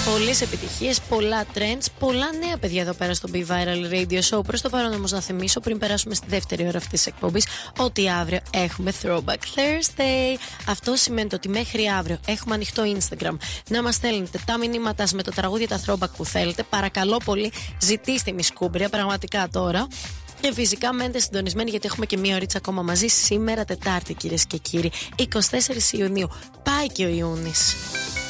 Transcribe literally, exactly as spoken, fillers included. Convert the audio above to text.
Πολλές επιτυχίες, πολλά trends, πολλά νέα παιδιά εδώ πέρα στο Be Viral Radio Show. Προς το παρόν όμως να θυμίσω πριν περάσουμε στη δεύτερη ώρα αυτής της εκπομπής ότι αύριο έχουμε Throwback Thursday. Αυτό σημαίνει ότι μέχρι αύριο έχουμε ανοιχτό Instagram να μας στέλνετε τα μηνύματά σας με το τραγούδια τα Throwback που θέλετε. Παρακαλώ πολύ, ζητήστε μη σκούμπρια πραγματικά τώρα. Και φυσικά μένετε συντονισμένοι γιατί έχουμε και μία ωρίτσα ακόμα μαζί σήμερα Τετάρτη, κυρίες και κύριοι, εικοστή τέταρτη Ιουνίου. Πάει και ο Ιούνις.